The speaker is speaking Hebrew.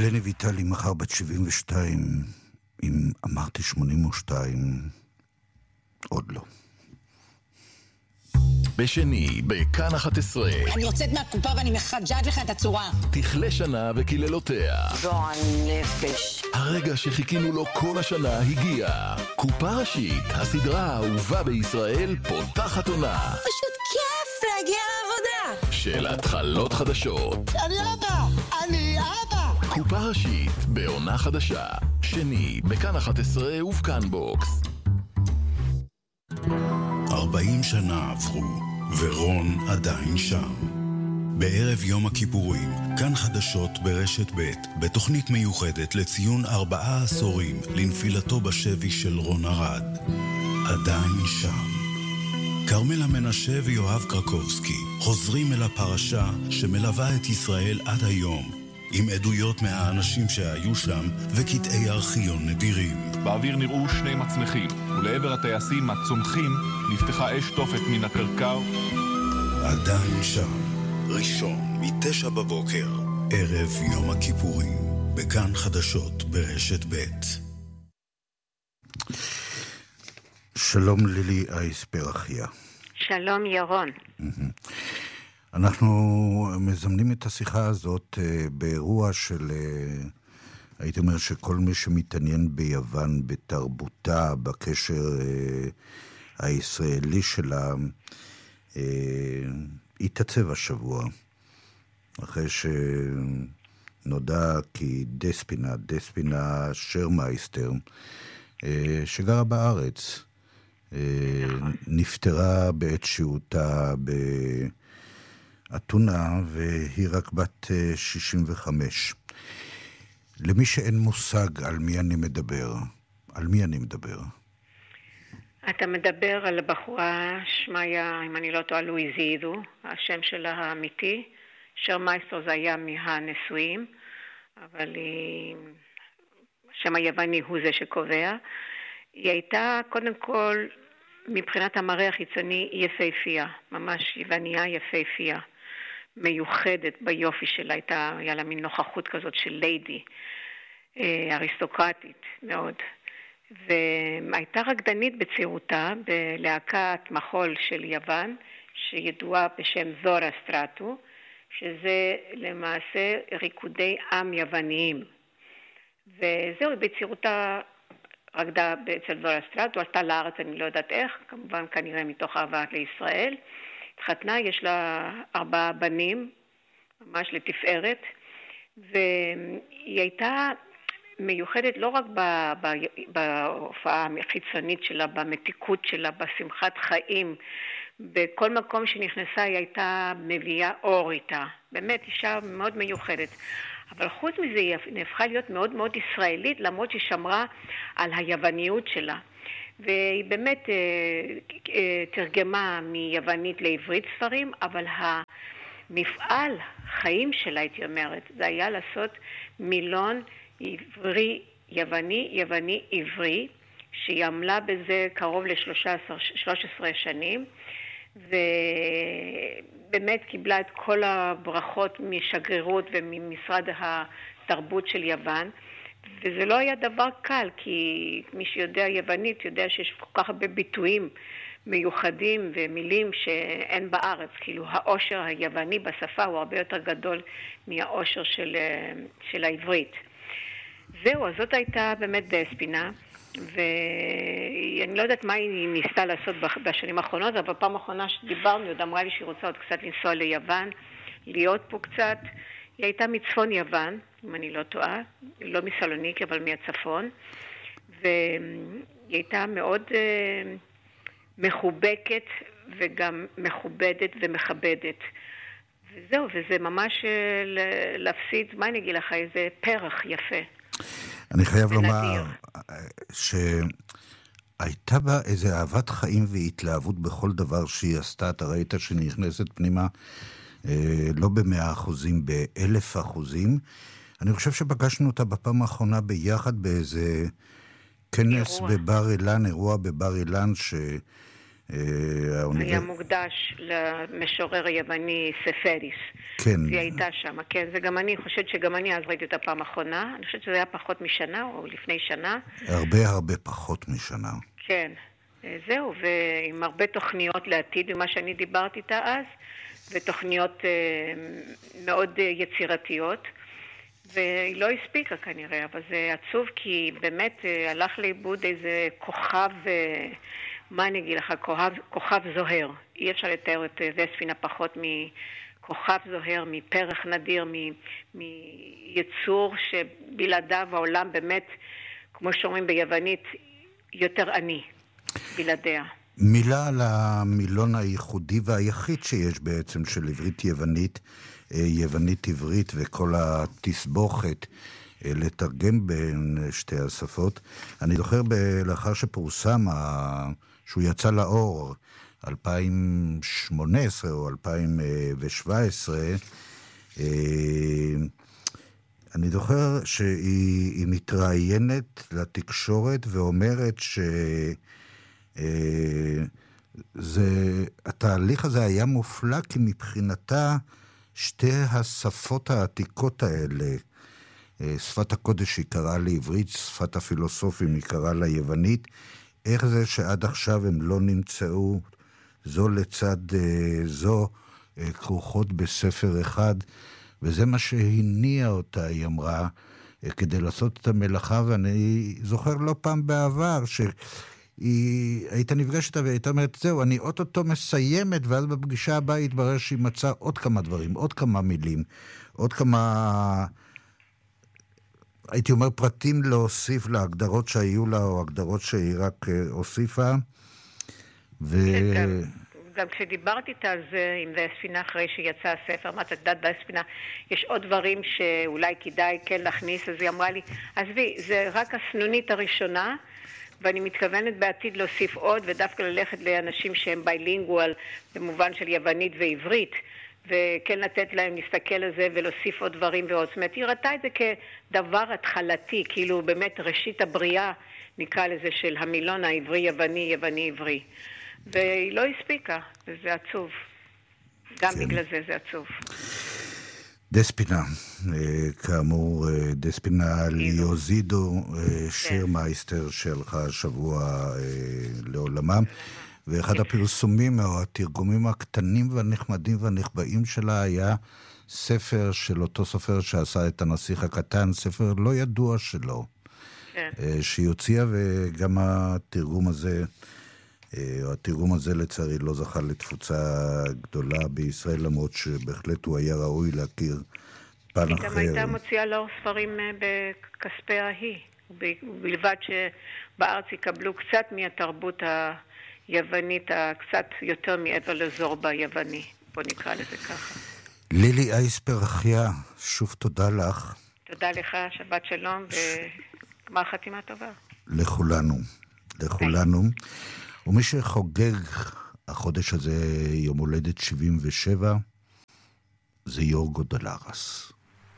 אלני ויטלי מחר בת 72, אם אמרתי 82, עוד לא. בשני, בכאן 11. אני יוצאת מהקופה ואני מחג'ת לך את הצורה. תכלה שנה וקיללותיה. גועל נפש. הרגע שחיכינו לו כל השנה הגיע. קופה ראשית, הסדרה האהובה בישראל, פותחת עונה. פשוט כיף להגיע לעבודה. של התחלות חדשות. אני אבא. קופה ראשית, בעונה חדשה. שני, בכאן 11 ובכאן בוקס. 40 שנה עברו, ורון עדיין שם. בערב יום הכיפורים, כאן חדשות ברשת ב' בתוכנית מיוחדת לציון 4 עשורים לנפילתו בשבי של רון ארד. עדיין שם. קרמלה מנשה ויואב קרקובסקי חוזרים אל הפרשה שמלווה את ישראל עד היום, עם עדויות מהאנשים שהיו שם וקטעי ארכיון נדירים. באוויר נראו 2 מצנחים, ולעבר הטייסים הצונחים נפתחה אש תופת מן הקרקר. עדיין שם. ראשון, 9 בבוקר, ערב יום הכיפורים, בכאן חדשות ברשת ב'. שלום לילי אייס פרחיה. שלום ירון. אנחנו מזמנים את השיחה הזאת באירוע של, הייתי אומר שכל מי שמתעניין ביוון, בתרבותה, בקשר הישראלי שלה, התעצב השבוע, אחרי שנודע כי דספינה שרמייסטר, שגרה בארץ, נפטרה בעת שהותה באתונה, והיא רק בת 65. למי שאין מושג על מי אני מדבר, על מי אני מדבר? אתה מדבר על הבחורה, שמה היה, אם אני לא טועה, לואיזידו, השם שלה האמיתי. שרמייסטר זה היה מהנשואים, אבל השם היווני הוא זה שקובע. היא הייתה קודם כל, מבחינת המראה החיצוני, יפהפייה, ממש יווניה יפהפייה, מיוחדת ביופי שלה, היה לה מין נוכחות כזאת של ליידי, אריסטוקרטית מאוד. והייתה רקדנית בצעירותה בלהקת מחול של יוון, שידועה בשם זורה סטרטו, שזה למעשה ריקודי עם יווניים. וזהו, בצעירותה רקדה אצל זורה סטרטו, עשתה לארץ, אני לא יודעת איך, כמובן כנראה מתוך אהבה לישראל. התחתנה, יש לה 4 בנים, ממש לתפארת, והיא הייתה מיוחדת לא רק בהופעה החיצונית שלה, במתיקות שלה, בשמחת חיים. בכל מקום שנכנסה היא הייתה מביאה אור איתה. באמת אישה מאוד מיוחדת. אבל חוץ מזה היא הפכה להיות מאוד מאוד ישראלית, למרות שהיא שמרה על היווניות שלה. והיא באמת תרגמה מיוונית לעברית ספרים, אבל המפעל חיים שלה, הייתי אומרת, זה היה לעשות מילון עברי יווני, יווני עברי, שהיא עמלה בזה קרוב ל-13 שנים, ובאמת קיבלה את כל הברכות משגרירות וממשרד התרבות של יוון, וזה לא היה דבר קל, כי מי שיודע יוונית יודע שיש כל כך הרבה ביטויים מיוחדים ומילים שאין בארץ, כאילו העושר היווני בשפה הוא הרבה יותר גדול מהעושר של העברית. זהו, אז זאת הייתה באמת דספינה, ואני לא יודעת מה היא ניסתה לעשות בשנים האחרונות, אבל בפעם האחרונה שדיברנו, עוד אמרה לי שהיא רוצה עוד קצת לנסוע ליוון, להיות פה קצת. היא הייתה מצפון יוון, אם אני לא טועה, לא מסלוניקי, אבל מהצפון, והיא הייתה מאוד מחובקת וגם מכובדת ומכבדת. וזהו, וזה ממש להפסיד, מה אני אגיד לך, איזה פרח יפה. אני חייב לומר שהייתה בה איזו אהבת חיים והתלהבות בכל דבר שהיא עשתה. אתה ראית שנכנסת פנימה לא ב100%, ב1000%. אני חושב שפגשנו אותה בפעם האחרונה ביחד באיזה כנס בבר אילן, אירוע בבר אילן היה מוקדש למשורר היווני ספריס. כן. היא הייתה שם, כן. זה גם אני חושבת שגם אני אז ראיתי אותה פעם אחרונה. אני חושבת שזה היה פחות משנה או לפני שנה. הרבה פחות משנה. כן. זהו, ועם הרבה תוכניות לעתיד, ומה שאני דיברתי איתה אז, ותוכניות מאוד יצירתיות, והיא לא הספיקה כנראה, אבל זה עצוב כי באמת הלך לאיבוד איזה כוכב, מה אני אגיד לך, כוכב זוהר. אי אפשר לתאר את וספינה פחות מכוכב זוהר, מפרח נדיר, מיצור שבלעדיו העולם באמת, כמו שאומרים ביוונית, יותר עני. בלעדיה. מילה על המילון הייחודי והיחיד שיש בעצם של עברית יוונית, יוונית עברית וכל התסבוכת לתרגם בין שתי השפות. אני זוכר לאחר שפורסם שהוא יצא לאור 2018 או 2017, אני זוכר שהיא מתראיינת לתקשורת ואומרת התהליך הזה היה מופלא כי מבחינתה שתי השפות העתיקות האלה, שפת הקודש היא קראה לעברית, שפת הפילוסופים היא קראה ליוונית, איך זה שעד עכשיו הם לא נמצאו זו לצד זו כרוכות בספר אחד, וזה מה שהניע אותה, היא אמרה, כדי לעשות את המלאכה. ואני זוכר לא פעם בעבר היא הייתה נפגשת והייתה אומרת, זהו, אני אוטוטו מסיימת, ואז בפגישה הבאה התברר שהיא מצאה עוד כמה דברים, עוד כמה מילים, עוד כמה, הייתי אומר, פרטים להוסיף להגדרות שהיו לה, או הגדרות שהיא רק הוסיפה. גם כשדיברתי איתה על זה עם וספינה אחרי שיצא הספר, מה תדעת וספינה, יש עוד דברים שאולי כדאי כן להכניס, אז היא אמרה לי, עזבי, זה רק הסנונית הראשונה, ואני מתכוונת בעתיד להוסיף עוד, ודווקא ללכת לאנשים שהם ביילינגואל, במובן של יוונית ועברית, וכן לתת להם להסתכל על זה ולהוסיף עוד דברים ועוד. זאת אומרת, היא ראתה את זה כדבר התחלתי, כאילו באמת ראשית הבריאה, נקרא לזה, של המילון העברי-יווני, יווני-עברי. והיא לא הספיקה, וזה עצוב. גם כן. בגלל זה עצוב. דספינה, כאמור, דספינה ליוזידו, שיר מייסטר שהלכה השבוע לעולמם, ואחד הפרסומים או התרגומים הקטנים והנחמדים והנכבאים שלה היה ספר של אותו סופר שעשה את הנסיך הקטן, ספר לא ידוע שלו, שהיא הוציאה, וגם התרגום הזה לצערי לא זכה לתפוצה גדולה בישראל, למרות שבהחלט הוא היה ראוי להכיר פן אחר. היא גם הייתה מוציאה לאור ספרים בכספי ההיא, בלבד שבארץ יקבלו קצת מהתרבות היוונית, קצת יותר מעבר לזורבה היווני, בוא נקרא לזה ככה. לילי אייספר אחיה, שוב תודה לך. תודה לך, שבת שלום וגמר חתימה טובה. לכולנו. ומי שחוגג החודש הזה יום הולדת 77, זה יורגו דולרס.